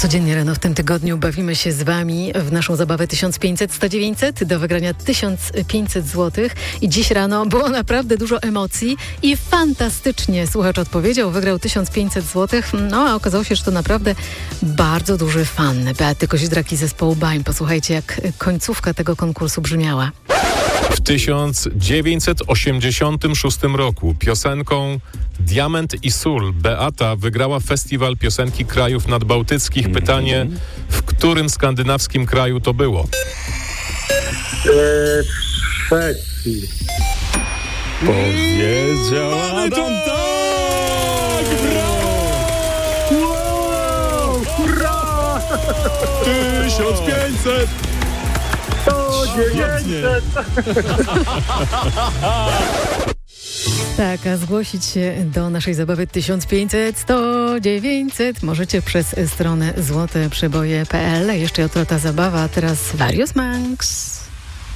Codziennie rano w tym tygodniu bawimy się z Wami w naszą zabawę 1500-100-900 do wygrania 1500 zł. I dziś rano było naprawdę dużo emocji i fantastycznie słuchacz odpowiedział, wygrał 1500 zł. No a okazało się, że to naprawdę bardzo duży fan Beaty Koźdraki zespołu BAM. Posłuchajcie, jak końcówka tego konkursu brzmiała. W 1986 roku piosenką Diament i sól Beata wygrała festiwal piosenki krajów nadbałtyckich. Pytanie, w którym skandynawskim kraju to było? Szwecji. Powiedział Adam, tak! Wow! Hurra! 1500! 900! Tak, a zgłosić się do naszej zabawy 1500-100-900 możecie przez stronę złoteprzeboje.pl. Jeszcze jutro ta zabawa, teraz Various Monks.